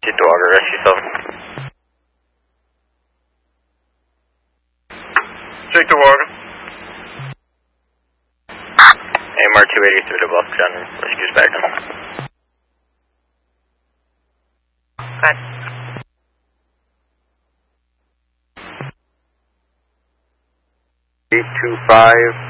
Get the water, rest yourself. Take the water. AMR 283 to Bluff Gun, rescues back now. Good. 825